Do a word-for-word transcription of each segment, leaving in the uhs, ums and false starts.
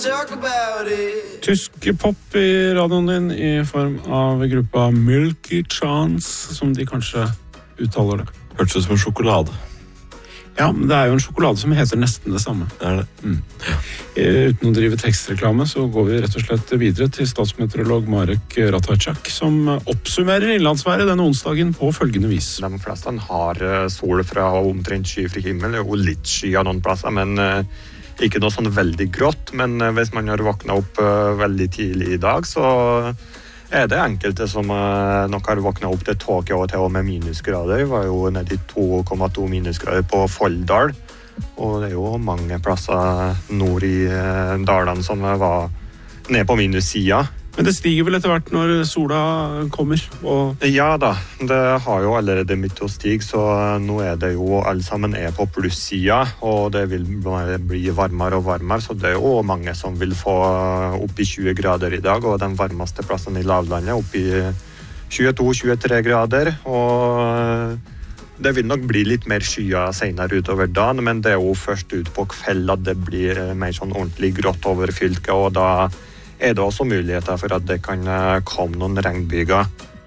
Tysk pop i radioen din i form av gruppa Milky Chance, som de kanskje uttaler det. Hørtes ut som en sjokolade. Ja, men det er jo en sjokolade som heter nesten det samme. Det er det. Mm. Uten å drive tekstreklame så går vi rett og slett videre til statsmeteorolog Marek Ratajczak, som oppsummerer innlandsværet denne onsdagen på følgende vis. De fleste har sol fra omtrent skyfri himmel, og litt sky av noen plasser, men ikke noe sånn veldig grått. Men hvis man har våknet opp veldig tidlig i dag, så er det enkelte som nok har våknet opp til tåke og til og med minusgrader. Det var jo nede i to komma to minusgrader på Folldal, og det er jo mange plasser nord i dalene som var ned på minussida. Men det stiger vel etter hvert når sola kommer? Og ja da, det har jo allerede begynt å stige, så nå er det jo alle sammen er på plussida, og det vil bli varmere og varmere, så det er jo mange som vil få opp i tjue grader i dag, og den varmeste plassen i lavlandet opp i tjueto til tjuetre grader, og det vil nok bli litt mer skyer senere utover dagen, men det er jo først ut på kveld at det blir mer sånn ordentlig grått over fylket, og da er det også muligheter for at det kan komme noen regnbyger.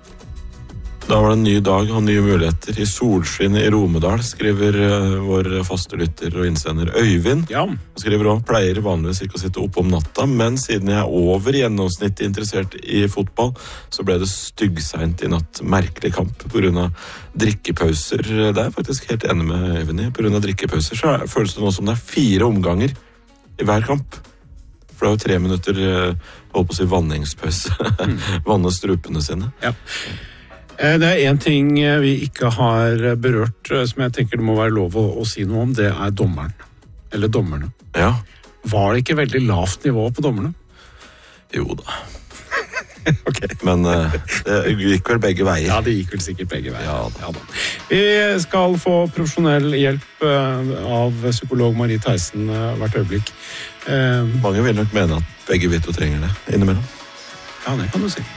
Da var det en ny dag og nye muligheter i solskinn i Romedal, skriver vår faste lytter og innsender Øyvind. Ja. Skriver også, pleier vanligvis ikke å sitte oppe om natta, men siden jeg er over gjennomsnittet interessert i fotball, så ble det styggseint i natt. Merkelig kamp på grunn av drikkepauser. Det er jeg faktisk helt enig med Øyvind i. På grunn av drikkepauser så føles det nå som det er fire omganger i hver kamp. For det er jo tre minutter, holdt på å si, vanningspause. Mm. Vanne strupene sine. Ja. Det er en ting vi ikke har berørt, som jeg tenker det må være lov å, å si noe om, det er dommeren. Eller dommerne. Ja. Var det ikke veldig lavt nivå på dommerne? Jo da. Okay. Men uh, det gikk vel begge veier. Ja, det gikk vel sikkert begge veier. Ja, ja, da. Vi skal få profesjonell hjelp uh, av psykolog Marie Theisen uh, hvert øyeblikk. Uh, Mange vil nok mene at begge vi to trenger det innimellom. Ja, det kan du si.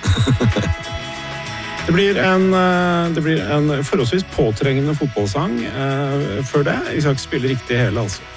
Det blir en, uh, det blir en forholdsvis påtrengende fotballsang uh, før det. Vi skal ikke spille riktig hele, altså.